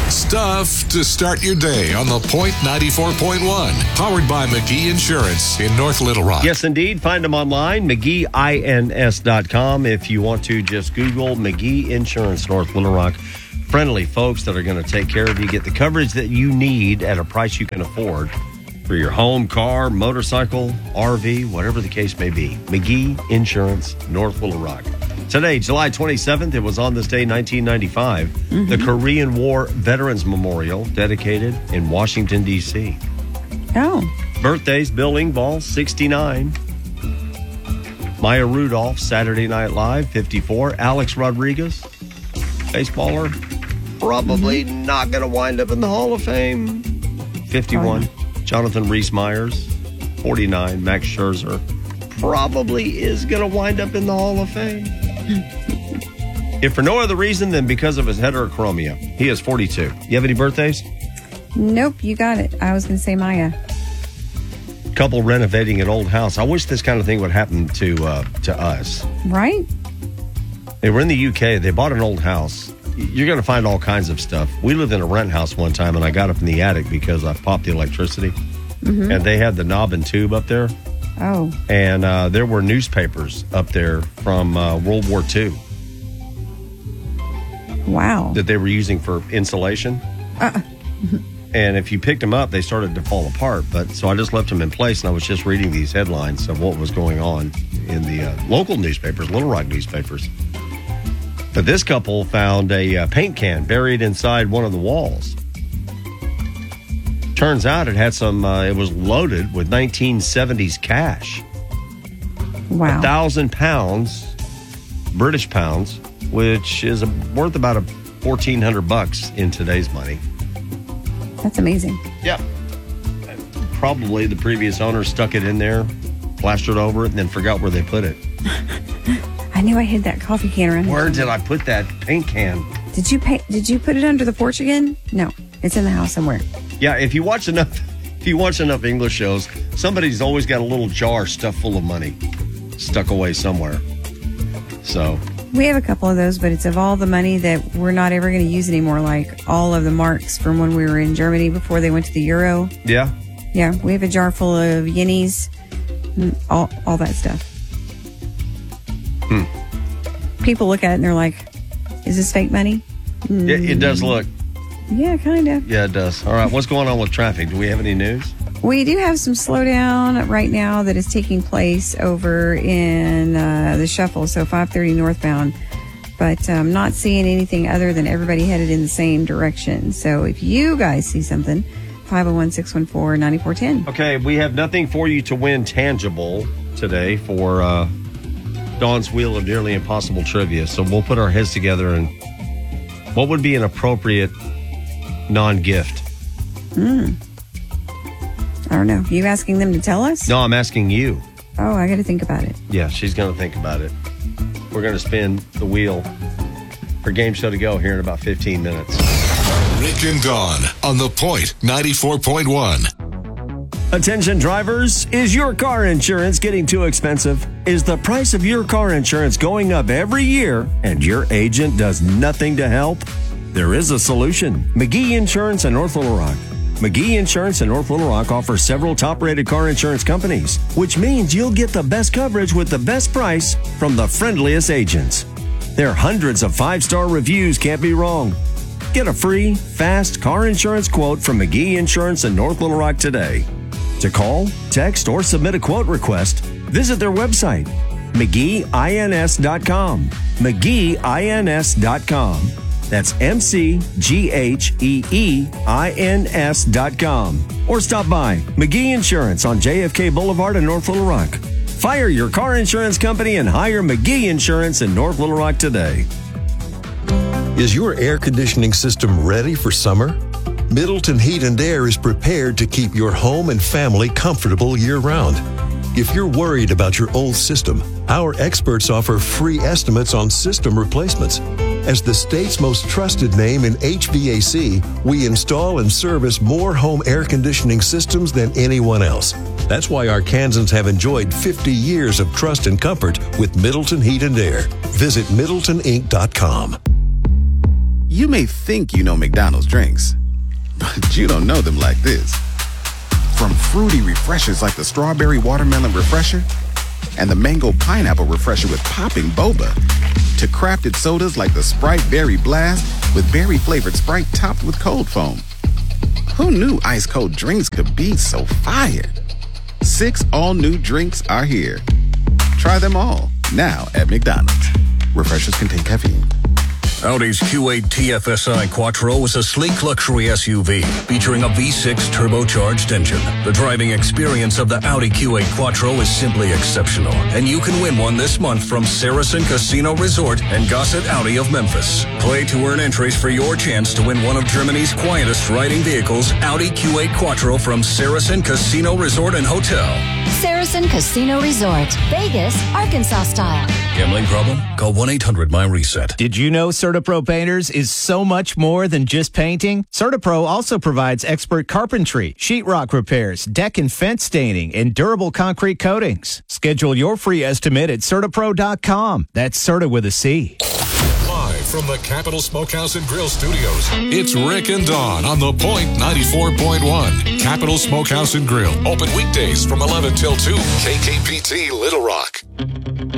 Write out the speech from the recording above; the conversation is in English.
Stuff to start your day on The Point 94.1. Powered by McGee Insurance in North Little Rock. Yes, indeed. Find them online, McGeeINS.com. If you want to, just Google McGee Insurance North Little Rock. Friendly folks that are going to take care of you. Get the coverage that you need at a price you can afford for your home, car, motorcycle, RV, whatever the case may be. McGee Insurance North Little Rock. Today, July 27th, it was on this day, 1995, the Korean War Veterans Memorial, dedicated in Washington, D.C. Oh. Birthdays, Bill Engvall, 69. Maya Rudolph, Saturday Night Live, 54. Alex Rodriguez, baseballer, probably not going to wind up in the Hall of Fame, 51. Jonathan Rhys-Myers, 49. Max Scherzer, probably is going to wind up in the Hall of Fame. If for no other reason than because of his heterochromia. He is 42. You have any birthdays? Nope, you got it. I was going to say Maya. Couple renovating an old house. I wish this kind of thing would happen to us. Right? They were in the UK. They bought an old house. You're going to find all kinds of stuff. We lived in a rent house one time, and I got up in the attic because I popped the electricity. And they had the knob and tube up there. Oh. And there were newspapers up there from World War II. Wow. That they were using for insulation. And if you picked them up, they started to fall apart. But so I just left them in place, and I was just reading these headlines of what was going on in the local newspapers, Little Rock newspapers. But this couple found a paint can buried inside one of the walls. Turns out it had some, it was loaded with 1970s cash. Wow. 1,000 pounds, British pounds, which is worth about $1,400 in today's money. That's amazing. Yeah. Probably the previous owner stuck it in there, plastered over it, and then forgot where they put it. I knew I hid that coffee can around. Where did I put that paint can? Did you put it under the porch again? No, it's in the house somewhere. Yeah, if you watch enough English shows, somebody's always got a little jar stuffed full of money stuck away somewhere. So we have a couple of those, but it's of all the money that we're not ever going to use anymore, like all of the marks from when we were in Germany before they went to the euro. Yeah. Yeah, we have a jar full of yennies, all that stuff. People look at it and they're like, is this fake money? It does look. Yeah, kind of. Yeah, it does. All right, what's going on with traffic? Do we have any news? We do have some slowdown right now that is taking place over in the Shuffle, so 530 northbound. But I'm not seeing anything other than everybody headed in the same direction. So if you guys see something, 501-614-9410. Okay, we have nothing for you to win tangible today for Dawn's Wheel of Nearly Impossible Trivia. So we'll put our heads together and what would be an appropriate non-gift? I don't know. You asking them to tell us? No, I'm asking you. Oh, I got to think about it. Yeah, she's going to think about it. We're going to spin the wheel for Game Show to Go here in about 15 minutes. Rick and Dawn on The Point 94.1. Attention drivers, is your car insurance getting too expensive? Is the price of your car insurance going up every year and your agent does nothing to help? There is a solution. McGee Insurance in North Little Rock. McGee Insurance in North Little Rock offers several top-rated car insurance companies, which means you'll get the best coverage with the best price from the friendliest agents. Their hundreds of 5-star reviews can't be wrong. Get a free, fast car insurance quote from McGee Insurance in North Little Rock today. To call, text, or submit a quote request, visit their website, McGeeINS.com. McGeeINS.com. That's McGeeINS.com. Or stop by McGee Insurance on JFK Boulevard in North Little Rock. Fire your car insurance company and hire McGee Insurance in North Little Rock today. Is your air conditioning system ready for summer? Middleton Heat and Air is prepared to keep your home and family comfortable year-round. If you're worried about your old system, our experts offer free estimates on system replacements. As the state's most trusted name in HVAC, we install and service more home air conditioning systems than anyone else. That's why our Kansans have enjoyed 50 years of trust and comfort with Middleton Heat and Air. Visit MiddletonInc.com. You may think you know McDonald's drinks, but you don't know them like this. From fruity refreshers like the Strawberry Watermelon Refresher and the Mango Pineapple Refresher with popping boba, to crafted sodas like the Sprite Berry Blast with berry-flavored Sprite topped with cold foam. Who knew ice-cold drinks could be so fire? 6 all-new drinks are here. Try them all, now at McDonald's. Refreshers contain caffeine. Audi's Q8 TFSI Quattro is a sleek luxury SUV featuring a V6 turbocharged engine. The driving experience of the Audi Q8 Quattro is simply exceptional, and you can win one this month from Saracen Casino Resort and Gossett Audi of Memphis. Play to earn entries for your chance to win one of Germany's quietest riding vehicles, Audi Q8 Quattro from Saracen Casino Resort and Hotel. Saracen Casino Resort, Vegas, Arkansas style. Gambling problem? Call 1-800-MY-RESET. Did you know CertaPro Painters is so much more than just painting? CertaPro also provides expert carpentry, sheetrock repairs, deck and fence staining, and durable concrete coatings. Schedule your free estimate at CertaPro.com. That's Certa with a C. Live from the Capital Smokehouse and Grill Studios, it's Rick and Dawn on The Point 94.1. Capital Smokehouse and Grill. Open weekdays from 11 till 2. KKPT Little Rock.